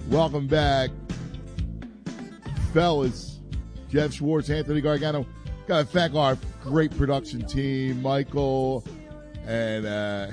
Welcome back, fellas. Jeff Schwartz, Anthony Gargano. Got to thank our great production team, Michael, and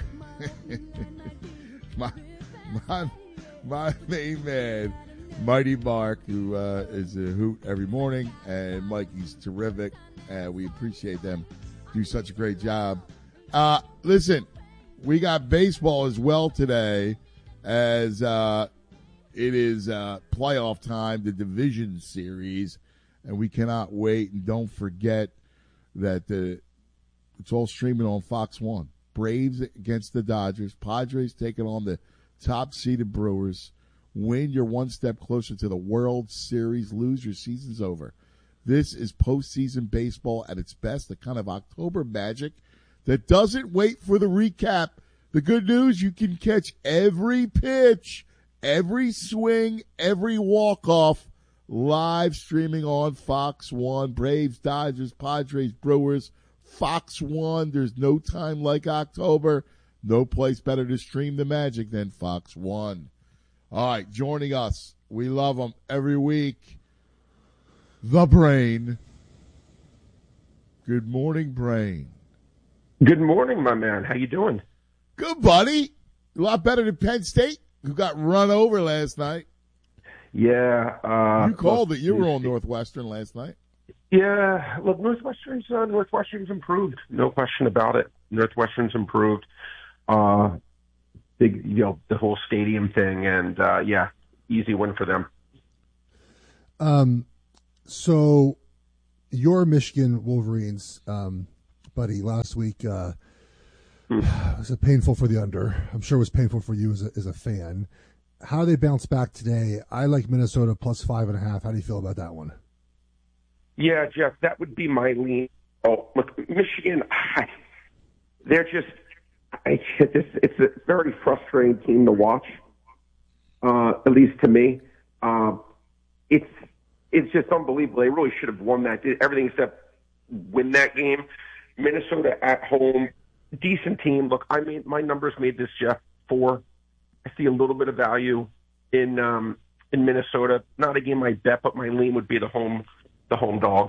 my main man, Mighty Mark, who is a hoot every morning, and Mikey's terrific. We appreciate them. Do such a great job. Listen, we got baseball as well today, as it is playoff time, the division series, and we cannot wait. And don't forget that it's all streaming on Fox 1. Braves against the Dodgers. Padres taking on the top-seeded Brewers. Win, you're one step closer to the World Series. Lose, your season's over. This is postseason baseball at its best, the kind of October magic that doesn't wait for the recap. The good news, you can catch every pitch, every swing, every walk-off live streaming on Fox 1. Braves, Dodgers, Padres, Brewers, Fox 1. There's no time like October. No place better to stream the magic than Fox 1. All right, joining us, we love him every week, the Brain. Good morning, Brain. Good morning, my man. How you doing? Good, buddy. A lot better than Penn State, who got run over last night. Yeah. You called it. You were on Northwestern last night. Yeah. Look, Northwestern's improved. No question about it. Northwestern's improved. Big, the whole stadium thing, and easy win for them. So your Michigan Wolverines, buddy, last week was it painful for the under? I'm sure it was painful for you as a fan. How do they bounce back today? I like Minnesota plus 5.5. How do you feel about that one? Yeah, Jeff, that would be my lean. Oh, look, Michigan, they're just. It's a very frustrating team to watch, at least to me. It's just unbelievable. They really should have won that. Everything except win that game. Minnesota at home, decent team. Look, my numbers made this, Jeff, 4. I see a little bit of value in Minnesota. Not a game I bet, but my lean would be the home dog.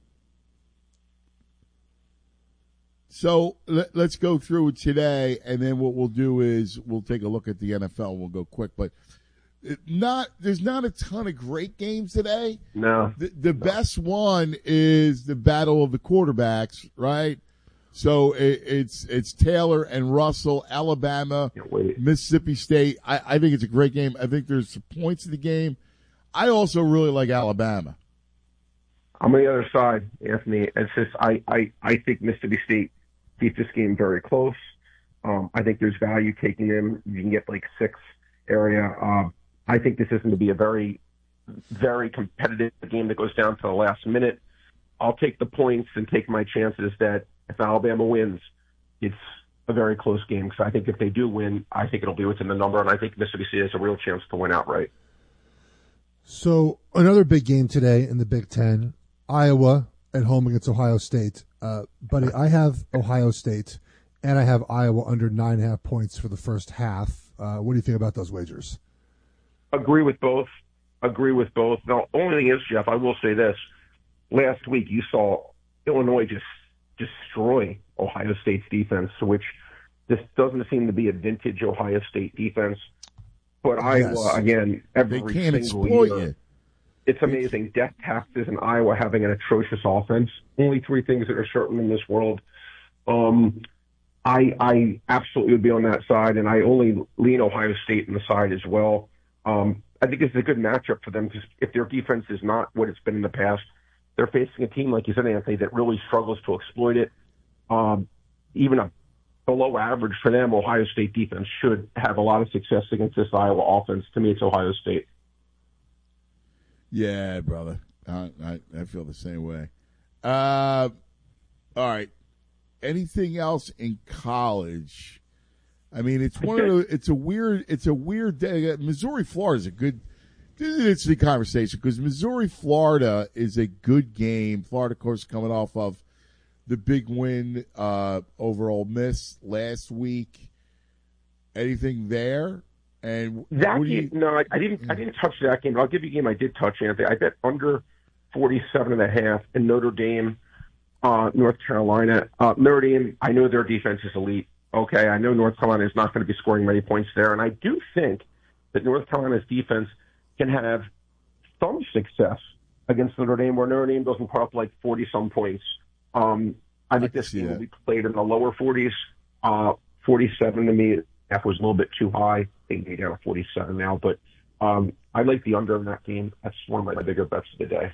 So let's go through today, and then what we'll do is we'll take a look at the NFL. We'll go quick, but there's not a ton of great games today. No. The best one is the battle of the quarterbacks, right? So it's Taylor and Russell, Alabama, Mississippi State. I think it's a great game. I think there's some points in the game. I also really like Alabama. I'm on the other side, Anthony. It's just I think Mississippi State beat this game very close. I think there's value taking them. You can get like 6 area. I think this is going to be a very, very competitive game that goes down to the last minute. I'll take the points and take my chances that if Alabama wins, it's a very close game. Because I think if they do win, I think it'll be within the number, and I think Mississippi State has a real chance to win outright. So another big game today in the Big Ten. Iowa at home against Ohio State. Buddy, I have Ohio State, and I have Iowa under 9.5 points for the first half. What do you think about those wagers? Agree with both. The only thing is, Jeff, I will say this. Last week you saw Illinois just destroy Ohio State's defense, which this doesn't seem to be a vintage Ohio State defense. But Iowa, again, every they can't single exploit year. you. It's amazing. Death taxes in Iowa having an atrocious offense. Only 3 things that are certain in this world. I absolutely would be on that side, and I only lean Ohio State on the side as well. I think this is a good matchup for them because if their defense is not what it's been in the past, they're facing a team, like you said, Anthony, that really struggles to exploit it. Even a below average for them, Ohio State defense should have a lot of success against this Iowa offense. To me, it's Ohio State. Yeah, brother. I feel the same way. All right. Anything else in college? I mean, it's one of those. It's a weird day. Missouri, Florida is a good. It's the conversation because Missouri, Florida is a good game. Florida, of course, coming off of the big win over Ole Miss last week. Anything there? And that game, no, I didn't touch that game. But I'll give you a game I did touch, Anthony. I bet under 47.5 in Notre Dame, North Carolina. Notre Dame, I know their defense is elite. Okay, I know North Carolina is not going to be scoring many points there, and I do think that North Carolina's defense can have some success against Notre Dame, where Notre Dame doesn't put up like 40-some points. I think this game will be played in the lower 40s. 47 to me, that was a little bit too high. They can be down to 47 now, but I like the under in that game. That's one of my bigger bets of the day.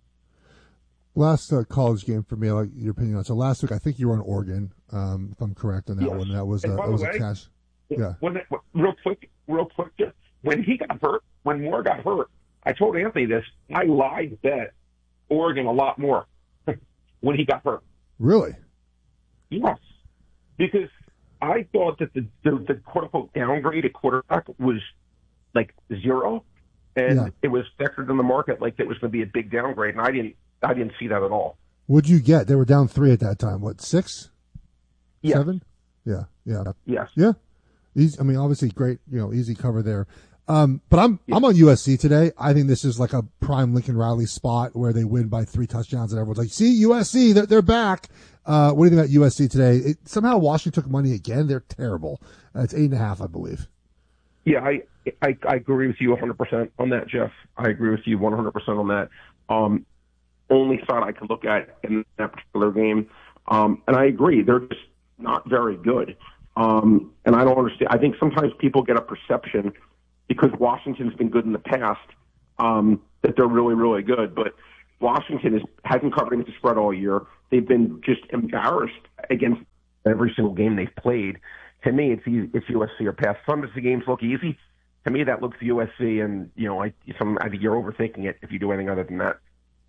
Last college game for me, I like your opinion on. So last week, I think you were on Oregon, if I'm correct on that one. That was a cash. Yeah. Real quick, when he got hurt, when Moore got hurt, I told Anthony this. I lied bet Oregon a lot more when he got hurt. Really? Yes, because I thought that the quote unquote downgrade at quarterback was like 0, and it was factored in the market like it was going to be a big downgrade, and I didn't see that at all. What'd you get? They were down 3 at that time. What, 6? Yes. 7? Yeah. Yes. Yeah. Easy, I mean, obviously great, easy cover there. But I'm on USC today. I think this is like a prime Lincoln Riley spot where they win by 3 touchdowns and everyone's like, see, USC, they're back. What do you think about USC today? Somehow Washington took money again. They're terrible. It's 8.5, I believe. Yeah, I agree with you 100% on that, Jeff. I agree with you 100% on that. Only thought I could look at in that particular game. And I agree. They're just not very good. And I don't understand. I think sometimes people get a perception because Washington's been good in the past, that they're really, really good. But Washington hasn't covered against the spread all year. They've been just embarrassed against every single game they've played. To me, it's USC or pass. Some of the games look easy. To me, that looks USC, and I think you're overthinking it if you do anything other than that.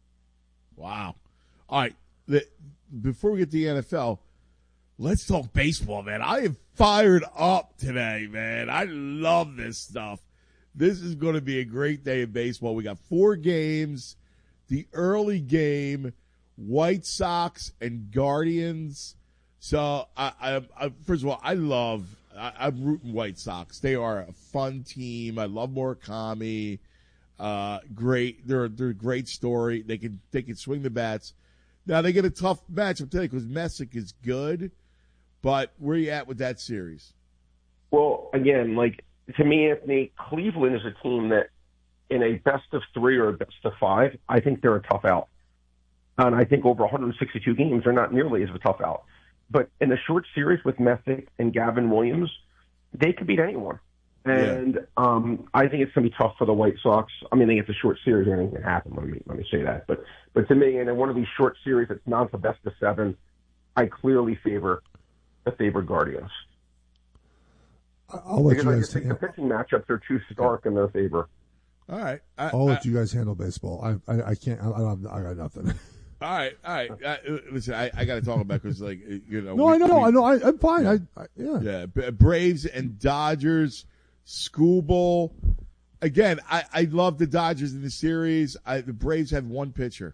Wow. All right. Before we get to the NFL, let's talk baseball, man. I am fired up today, man. I love this stuff. This is going to be a great day of baseball. We got 4 games. The early game, White Sox and Guardians. So, I first of all, I'm rooting White Sox. They are a fun team. I love Murakami. Great. They're a great story. They can swing the bats. Now they get a tough match, I'm telling you, because Messick is good. But where are you at with that series? Well, again, to me, Anthony, Cleveland is a team that in a best of 3 or a best of 5, I think they're a tough out. And I think over 162 games, they're not nearly as a tough out. But in a short series with Messick and Gavin Williams, they could beat anyone. And I think it's going to be tough for the White Sox. I mean, I think it's a short series. Anything can happen. Let me say that. But to me, in one of these short series, it's not the best of 7. I clearly favor the favored Guardians. I'll let you guys. I just think the pitching matchups are too stark in their favor. All right. I'll let you guys handle baseball. I can't. I got nothing. All right. Listen, I got to talk about because, No, I know. I'm fine. Yeah. Braves and Dodgers, School Bowl. Again, I love the Dodgers in the series. The Braves have 1 pitcher,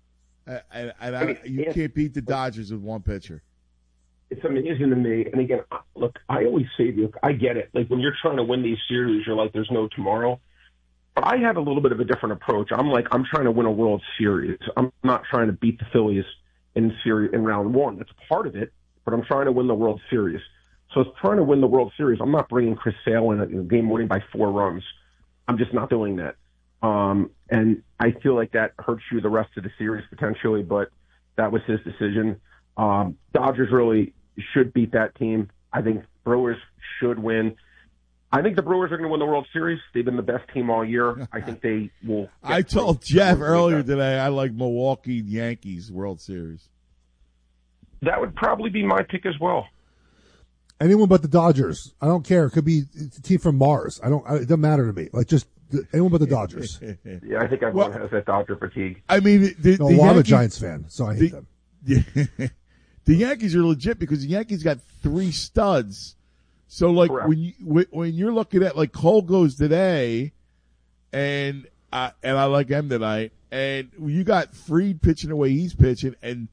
you can't beat the Dodgers with 1 pitcher. It's amazing to me. And again, look, I always say, look, I get it. Like when you're trying to win these series, you're like, there's no tomorrow. But I have a little bit of a different approach. I'm trying to win a World Series. I'm not trying to beat the Phillies in round 1. That's part of it, but I'm trying to win the World Series. So it's trying to win the World Series. I'm not bringing Chris Sale in a game winning by 4 runs. I'm just not doing that. And I feel like that hurts you the rest of the series potentially, but that was his decision. Dodgers really should beat that team. I think Brewers should win. I think the Brewers are going to win the World Series. They've been the best team all year. I think they will. I told Jeff earlier today I like Milwaukee Yankees World Series. That would probably be my pick as well. Anyone but the Dodgers. I don't care. It could be a team from Mars. It doesn't matter to me. Just anyone but the Dodgers. Yeah, I think everyone has that Dodger fatigue. I mean, I'm a Giants fan, so I hate them. The Yankees are legit because the Yankees got 3 studs. So, Correct. when you're looking at Cole goes today, and I like him tonight, and you got Fried pitching the way he's pitching, and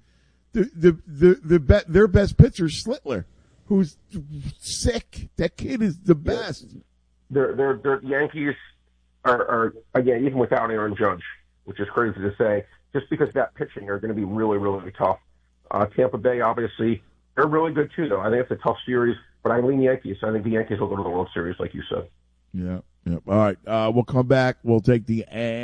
their best pitcher is Slittler, who's sick. That kid is the best. the Yankees are again, even without Aaron Judge, which is crazy to say, just because that pitching are going to be really, really tough. Tampa Bay, obviously, they're really good too, though. I think it's a tough series, but I lean Yankees. I think the Yankees will go to the World Series, like you said. Yeah. All right. We'll come back. We'll take the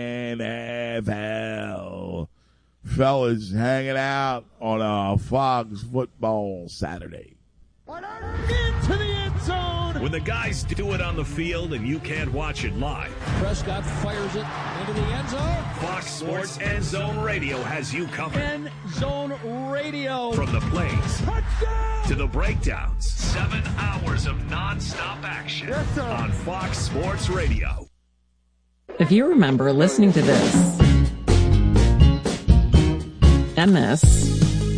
NFL. Fellas hanging out on a Fox Football Saturday. Into the end zone. When the guys do it on the field and you can't watch it live. Prescott fires it into the end zone. Fox Sports End Zone Radio has you covered. End Zone Radio. From the plays Touchdown! to the breakdowns. 7 hours of nonstop action. Yes, sir. On Fox Sports Radio. If you remember listening to this and this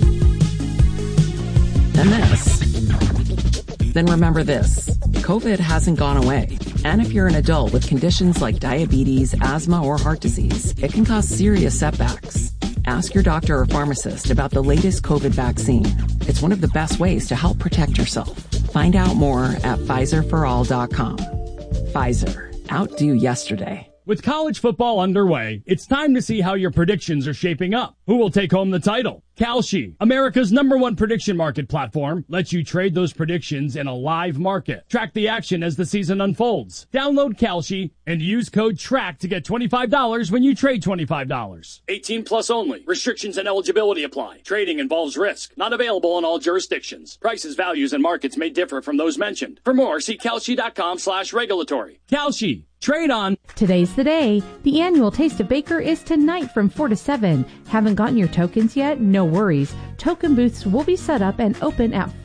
and this, then remember this. COVID hasn't gone away. And if you're an adult with conditions like diabetes, asthma, or heart disease, it can cause serious setbacks. Ask your doctor or pharmacist about the latest COVID vaccine. It's one of the best ways to help protect yourself. Find out more at PfizerForAll.com. Pfizer. Outdo yesterday. With college football underway, it's time to see how your predictions are shaping up. Who will take home the title? Kalshi, America's #1 prediction market platform, lets you trade those predictions in a live market. Track the action as the season unfolds. Download Kalshi and use code TRACK to get $25 when you trade $25. 18 plus only. Restrictions and eligibility apply. Trading involves risk. Not available in all jurisdictions. Prices, values, and markets may differ from those mentioned. For more, see Kalshi.com/regulatory. Kalshi. Trade on. Today's the day. The annual Taste of Baker is tonight from 4 to 7. Haven't gotten your tokens yet? No worries. Token booths will be set up and open at